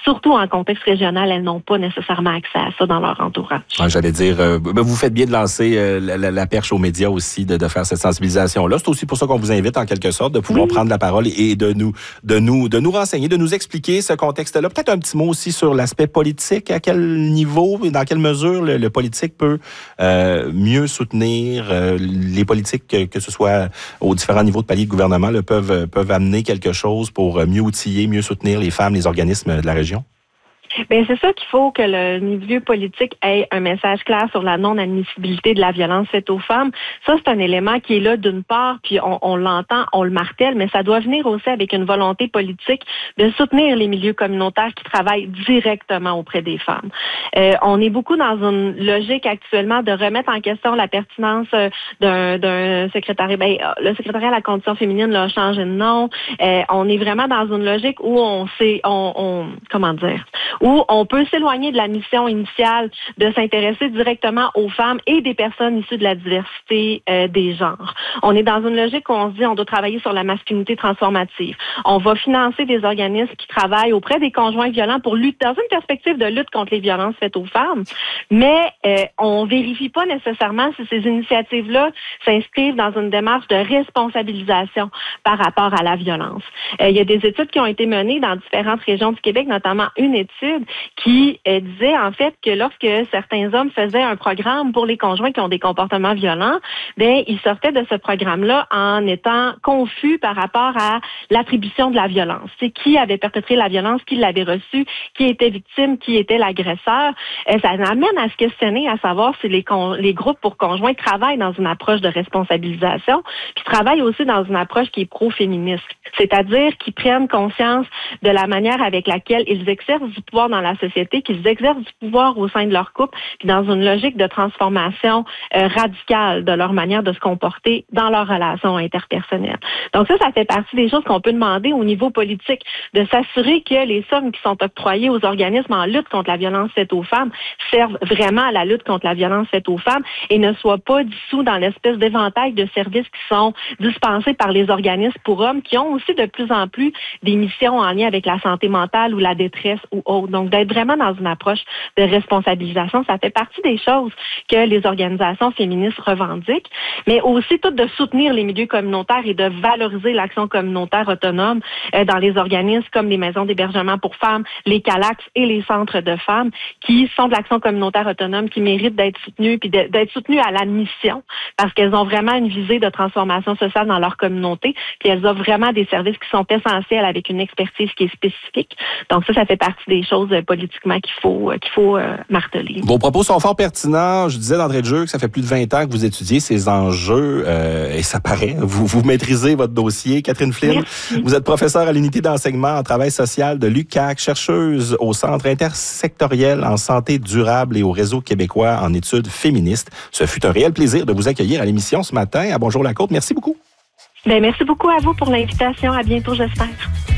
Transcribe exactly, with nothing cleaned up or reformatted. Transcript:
surtout en contexte régional, elles n'ont pas nécessairement accès à ça dans leur entourage. Ah, j'allais dire, euh, ben vous faites bien de lancer euh, la, la, la perche aux médias aussi, de, de faire cette sensibilisation-là. C'est aussi pour ça qu'on vous invite en quelque sorte, de pouvoir oui. prendre la parole et de nous, de nous, de nous renseigner, de nous expliquer ce contexte-là. Peut-être un petit mot aussi sur l'aspect politique. À quel niveau et dans quelle mesure le, le politique peut euh, mieux soutenir euh, les politiques, que, que ce soit aux différents niveaux de paliers de gouvernement, là, peuvent, peuvent amener quelque chose pour mieux outiller, mieux soutenir les femmes, les organismes de la région? Bien, c'est ça qu'il faut que le milieu politique ait un message clair sur la non-admissibilité de la violence faite aux femmes. Ça, c'est un élément qui est là d'une part, puis on, on l'entend, on le martèle, mais ça doit venir aussi avec une volonté politique de soutenir les milieux communautaires qui travaillent directement auprès des femmes. Euh, on est beaucoup dans une logique actuellement de remettre en question la pertinence d'un, d'un secrétariat. Bien, le secrétariat à la condition féminine l'a changé de nom. Euh, on est vraiment dans une logique où on sait, on, on comment dire, où on peut s'éloigner de la mission initiale de s'intéresser directement aux femmes et des personnes issues de la diversité euh, des genres. On est dans une logique où on se dit on doit travailler sur la masculinité transformative. On va financer des organismes qui travaillent auprès des conjoints violents pour lutter dans une perspective de lutte contre les violences faites aux femmes, mais euh, on vérifie pas nécessairement si ces initiatives-là s'inscrivent dans une démarche de responsabilisation par rapport à la violence. Euh, il y a des études qui ont été menées dans différentes régions du Québec, notamment une étude qui euh, disait en fait que lorsque certains hommes faisaient un programme pour les conjoints qui ont des comportements violents, bien, ils sortaient de ce programme-là en étant confus par rapport à l'attribution de la violence. C'est qui avait perpétré la violence, qui l'avait reçue, qui était victime, qui était l'agresseur. Et ça amène à se questionner, à savoir si les, con- les groupes pour conjoints travaillent dans une approche de responsabilisation, puis travaillent aussi dans une approche qui est pro-féministe. C'est-à-dire qu'ils prennent conscience de la manière avec laquelle ils exercent du pouvoir dans la société, qu'ils exercent du pouvoir au sein de leur couple, puis dans une logique de transformation euh, radicale de leur manière de se comporter dans leurs relations interpersonnelles. Donc ça, ça fait partie des choses qu'on peut demander au niveau politique, de s'assurer que les sommes qui sont octroyées aux organismes en lutte contre la violence faite aux femmes servent vraiment à la lutte contre la violence faite aux femmes et ne soient pas dissous dans l'espèce d'éventail de services qui sont dispensés par les organismes pour hommes qui ont aussi de plus en plus des missions en lien avec la santé mentale ou la détresse ou autre. Donc, d'être vraiment dans une approche de responsabilisation, ça fait partie des choses que les organisations féministes revendiquent, mais aussi tout de soutenir les milieux communautaires et de valoriser l'action communautaire autonome euh, dans les organismes comme les maisons d'hébergement pour femmes, les CALAX et les centres de femmes qui sont de l'action communautaire autonome, qui méritent d'être soutenues puis de, d'être soutenues à la mission parce qu'elles ont vraiment une visée de transformation sociale dans leur communauté puis elles offrent vraiment des services qui sont essentiels avec une expertise qui est spécifique. Donc ça, ça fait partie des choses euh, politiquement qu'il faut, euh, qu'il faut euh, marteler. Vos propos sont fort pertinents. Je disais d'entrée de jeu que ça fait plus de vingt ans que vous étudiez ces enjeux euh, et ça paraît. Vous, vous maîtrisez votre dossier. Catherine Flynn, merci. Vous êtes professeure à l'unité d'enseignement en travail social de l'U Q A C, chercheuse au Centre intersectoriel en santé durable et au Réseau québécois en études féministes. Ce fut un réel plaisir de vous accueillir à l'émission ce matin à Bonjour la Côte. Merci beaucoup. Bien, merci beaucoup à vous pour l'invitation. À bientôt, j'espère.